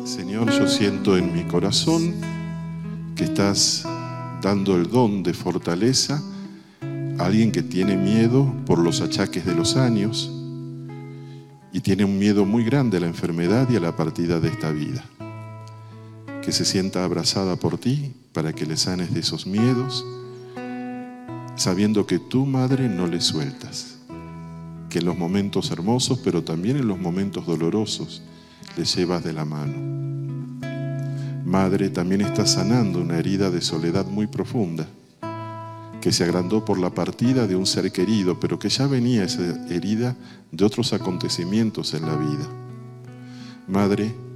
Señor, yo siento en mi corazón que estás dando el don de fortaleza a alguien que tiene miedo por los achaques de los años y tiene un miedo muy grande a la enfermedad y a la partida de esta vida. Que se sienta abrazada por ti para que le sanes de esos miedos, sabiendo que tu madre no le sueltas, que en los momentos hermosos, pero también en los momentos dolorosos, le llevas de la mano. Madre, también está sanando una herida de soledad muy profunda, que se agrandó por la partida de un ser querido, pero que ya venía esa herida de otros acontecimientos en la vida. Madre,